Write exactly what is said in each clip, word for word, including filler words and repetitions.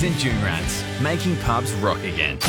and June Rats, making pubs rock again.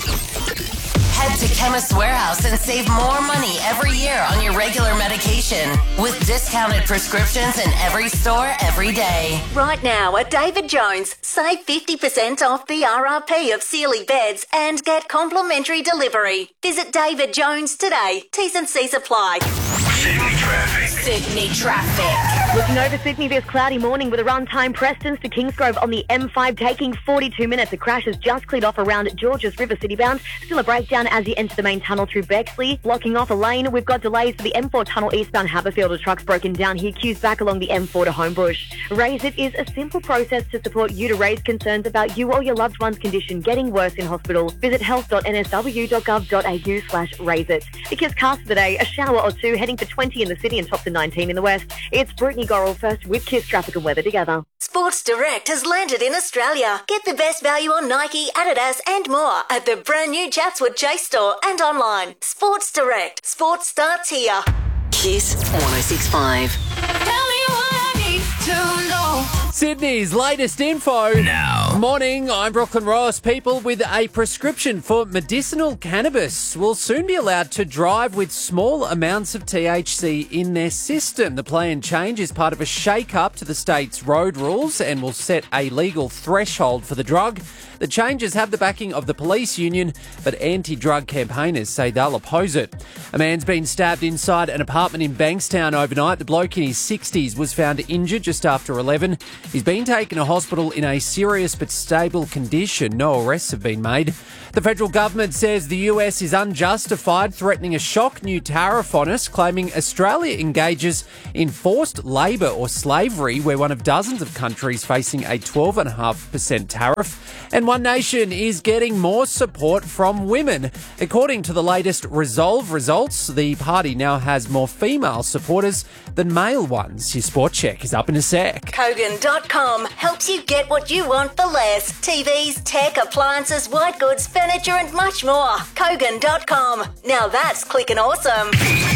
Head to Chemist Warehouse and save more money every year on your regular medication with discounted prescriptions in every store every day. Right now at David Jones, save fifty percent off the R R P of Sealy beds and get complimentary delivery. Visit David Jones today. T's and C's apply. Sydney traffic. Sydney traffic. Looking over Sydney this cloudy morning with a runtime Prestons to Kingsgrove on the M five taking forty-two minutes. A crash has just cleared off around Georges River City bound. Still a breakdown as you enter the main tunnel through Bexley. Blocking off a lane, we've got delays for the M four tunnel eastbound Haberfield. A truck's broken down here. Queues back along the M four to Homebush. Raise It is a simple process to support you to raise concerns about you or your loved one's condition getting worse in hospital. Visit health dot n s w dot gov dot a u slash raise it. The Kiss cast for the day, a shower or two heading for twenty in the city and top to nineteen in the west. It's Brittany Gorrell first with Kiss traffic and weather together. Sports Direct has landed in Australia. Get the best value on Nike, Adidas and more at the brand new Chatswood Chase store and online. Sports Direct. Sports starts here. Kiss one oh six point five. Tell me what I need to know. Sydney's latest info. Now. Morning, I'm Brooklyn Ross. People with a prescription for medicinal cannabis will soon be allowed to drive with small amounts of T H C in their system. The planned change is part of a shake-up to the state's road rules and will set a legal threshold for the drug. The changes have the backing of the police union, but anti-drug campaigners say they'll oppose it. A man's been stabbed inside an apartment in Bankstown overnight. The bloke in his sixties was found injured just after eleven. He's been taken to hospital in a serious but stable condition. No arrests have been made. The federal government says the U S is unjustified, threatening a shock new tariff on us, claiming Australia engages in forced labour or slavery. We're one of dozens of countries facing a twelve point five percent tariff. And One Nation is getting more support from women. According to the latest Resolve results, the party now has more female supporters than male ones. Your sport check is up in a sec. Kogan dot com helps you get what you want for less. T Vs, tech, appliances, white goods, furniture and much more. Kogan dot com. Now that's clicking awesome.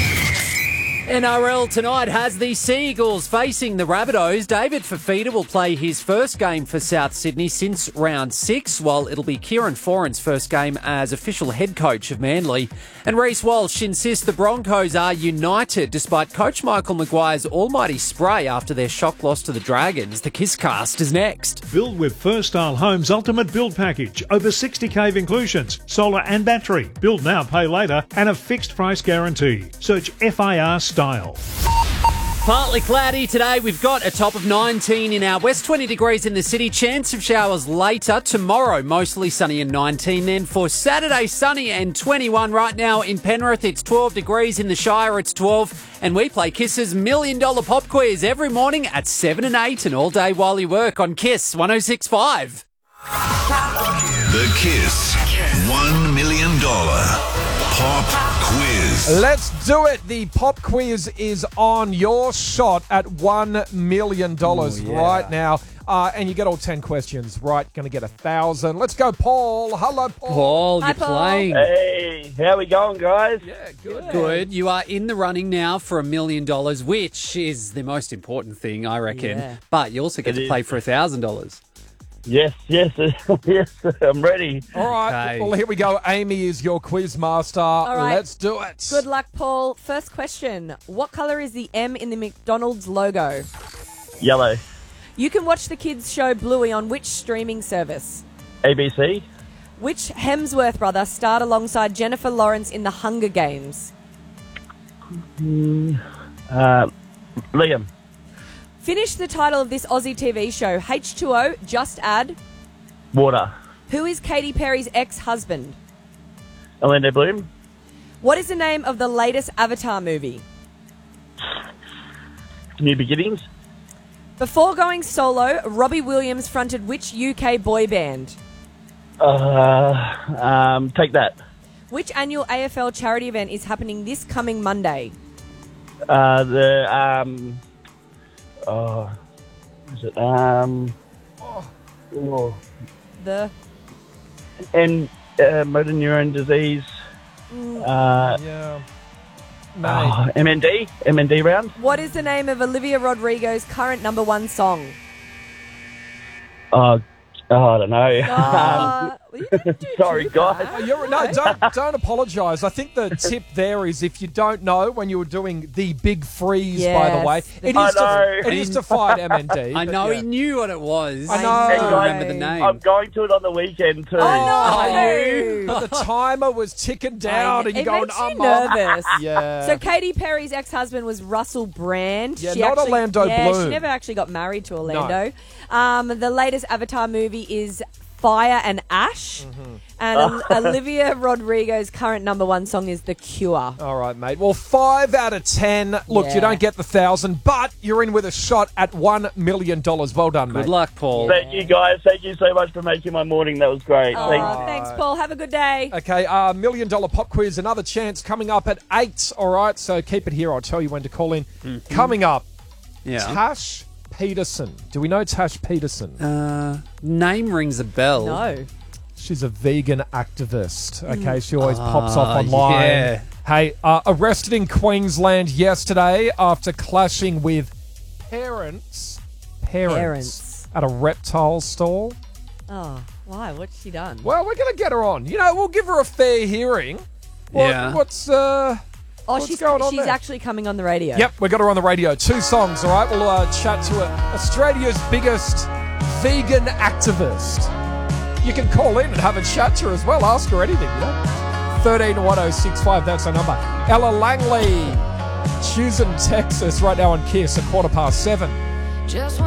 N R L tonight has the Sea Eagles facing the Rabbitohs. David Fafita will play his first game for South Sydney since round six, while it'll be Kieran Foran's first game as official head coach of Manly. And Reece Walsh insists the Broncos are united despite Coach Michael Maguire's almighty spray after their shock loss to the Dragons. The Kisscast is next. Build with First Style Homes Ultimate Build Package. Over sixty cave inclusions, solar and battery. Build now, pay later, and a fixed price guarantee. Search F I R Style. Partly cloudy today. We've got a top of nineteen in our west, twenty degrees in the city. Chance of showers later. Tomorrow, mostly sunny and nineteen. Then for Saturday, sunny and twenty-one. Right now in Penrith, it's twelve degrees. In the Shire, it's twelve. And we play Kiss's Million Dollar Pop Quiz every morning at seven and eight and all day while you work on Kiss one oh six point five. The Kiss one million dollars Pop Quiz. Let's do it. The pop quiz is on. Your shot at one million dollars Ooh, yeah. right now. Uh, and you get all ten questions right. Going to get a thousand. Let's go, Paul. Hello, Paul. Paul, Hi, you're Paul. playing. Hey, how we going, guys? Yeah, good. Good. You are in the running now for a million dollars, which is the most important thing, I reckon. Yeah. But you also get It to is. play for a thousand dollars. Yes, yes, yes, I'm ready. All right. Okay. Well, here we go. Amy is your quiz master. All right. Let's do it. Good luck, Paul. First question. What colour is the M in the McDonald's logo? Yellow. You can watch the kids' show Bluey on which streaming service? A B C. Which Hemsworth brother starred alongside Jennifer Lawrence in The Hunger Games? Uh, Liam. Finish the title of this Aussie T V show. H two O, just add. Water. Who is Katy Perry's ex-husband? Orlando Bloom. What is the name of the latest Avatar movie? New Beginnings. Before going solo, Robbie Williams fronted which U K boy band? Uh, um, take that. Which annual A F L charity event is happening this coming Monday? Uh, the, um, oh, is it, um, oh, The and, uh, motor neuron disease, uh, Yeah. oh, M N D, M N D round. What is the name of Olivia Rodrigo's current number one song? Uh, Oh, I don't know. Uh, well, you don't do Sorry, too guys. bad. Oh, you're, no, don't don't apologise. I think the tip there is if you don't know when you were doing the big freeze, by the Yes. way, it I is to, know. it is to fight M N D. I but know yeah. he knew what it was. I know. I Hey, don't guys, remember the name. I'm going to it on the weekend too. Oh, Oh, no. but the timer was ticking down, and it you're going, makes you I'm on. nervous. Yeah. So Katy Perry's ex-husband was Russell Brand. Yeah, She not actually, Orlando yeah, Bloom. she never actually got married to Orlando. Um, the latest Avatar movie is Fire and Ash. Mm-hmm. And Olivia Rodrigo's current number one song is The Cure. All right, mate. Well, five out of ten. Look, Yeah. you don't get the thousand, but you're in with a shot at one million dollars. Well done, mate. Good luck, Paul. Thank you, guys. Thank you so much for making my morning. That was great. Oh, Thanks. thanks, Paul. Have a good day. Okay, uh, million dollar pop quiz. Another chance coming up at eight. All right, so keep it here. I'll tell you when to call in. Mm-hmm. Coming up, Yeah. Tash Peterson. Do we know Tash Peterson? Uh, name rings a bell. No. She's a vegan activist. Okay, she always pops Ah, off online. yeah. Hey, uh, arrested in Queensland yesterday after clashing with parents, parents, Parents. at a reptile stall. Oh, why? What's she done? Well, we're going to get her on. You know, we'll give her a fair hearing. What, Yeah. What's uh? Oh, What's she's going on she's there? actually coming on the radio. Yep, we got her on the radio. Two songs, all right? We'll uh, chat to her. Australia's biggest vegan activist. You can call in and have a chat to her as well. Ask her anything, you know? thirteen one oh six five, that's our number. Ella Langley, Houston, Texas, right now on Kiss at quarter past seven. Just